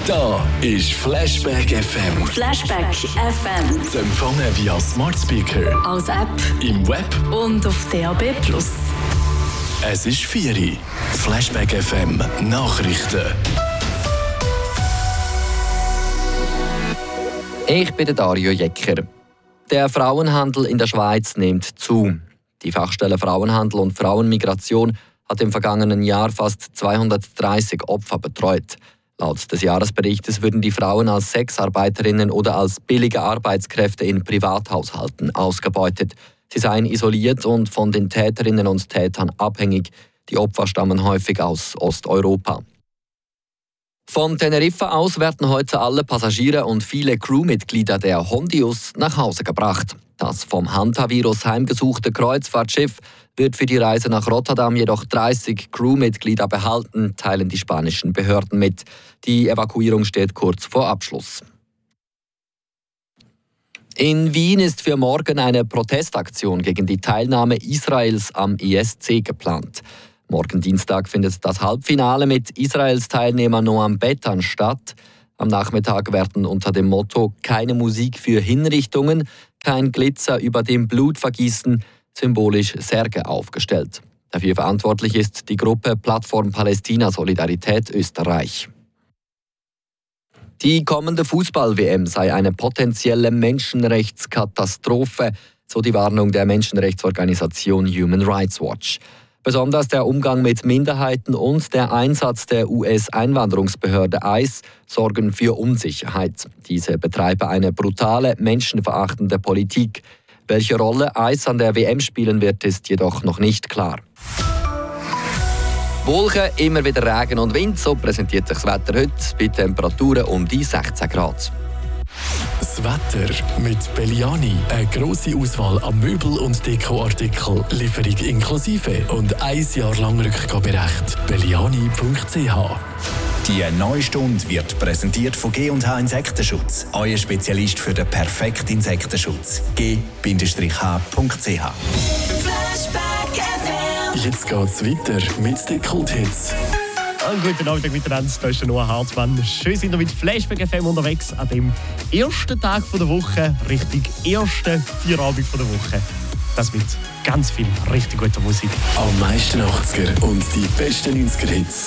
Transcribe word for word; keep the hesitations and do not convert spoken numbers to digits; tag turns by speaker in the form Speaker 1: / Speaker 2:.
Speaker 1: Da ist Flashback F M.
Speaker 2: Flashback F M.
Speaker 1: Zu empfangen via Smart Speaker,
Speaker 2: als App
Speaker 1: im Web
Speaker 2: und auf D A B plus.
Speaker 1: Es ist vier Uhr. Flashback F M Nachrichten.
Speaker 3: Ich bin der Dario Jecker. Der Frauenhandel in der Schweiz nimmt zu. Die Fachstelle Frauenhandel und Frauenmigration hat im vergangenen Jahr fast zweihundertdreißig Opfer betreut. Laut des Jahresberichtes würden die Frauen als Sexarbeiterinnen oder als billige Arbeitskräfte in Privathaushalten ausgebeutet. Sie seien isoliert und von den Täterinnen und Tätern abhängig. Die Opfer stammen häufig aus Osteuropa. Von Teneriffa aus werden heute alle Passagiere und viele Crewmitglieder der Hondius nach Hause gebracht. Das vom Hantavirus heimgesuchte Kreuzfahrtschiff wird für die Reise nach Rotterdam jedoch dreißig Crewmitglieder behalten, teilen die spanischen Behörden mit. Die Evakuierung steht kurz vor Abschluss. In Wien ist für morgen eine Protestaktion gegen die Teilnahme Israels am I S C geplant. Morgen Dienstag findet das Halbfinale mit Israels Teilnehmer Noam Betan statt. Am Nachmittag werden unter dem Motto „Keine Musik für Hinrichtungen, kein Glitzer über dem Blutvergießen" symbolisch Särge aufgestellt. Dafür verantwortlich ist die Gruppe Plattform Palästina Solidarität Österreich. Die kommende Fußball-W M sei eine potenzielle Menschenrechtskatastrophe, so die Warnung der Menschenrechtsorganisation Human Rights Watch. Besonders der Umgang mit Minderheiten und der Einsatz der U S-Einwanderungsbehörde I C E sorgen für Unsicherheit. Diese betreibe eine brutale, menschenverachtende Politik. Welche Rolle I C E an der W M spielen wird, ist jedoch noch nicht klar. Wolken, immer wieder Regen und Wind, so präsentiert sich das Wetter heute bei Temperaturen um die sechzehn Grad.
Speaker 1: Das Wetter mit Belliani. Eine grosse Auswahl an Möbel- und Dekoartikeln. Lieferung inklusive und ein Jahr lang Rückgaberecht. belliani punkt c h.
Speaker 4: Die neue Stunde wird präsentiert von G und H Insektenschutz. Euer Spezialist für den perfekten Insektenschutz. G H punkt c h.
Speaker 1: Jetzt geht's weiter mit den Kulthits.
Speaker 5: Einen guten Abend miteinander, da ist der Noah Hartmann. Schön sind wir mit Flashback F M unterwegs an dem ersten Tag der Woche, richtig ersten Feierabend der Woche. Das mit ganz viel richtig guter Musik.
Speaker 1: Am meisten achtziger und die besten neunziger Hits.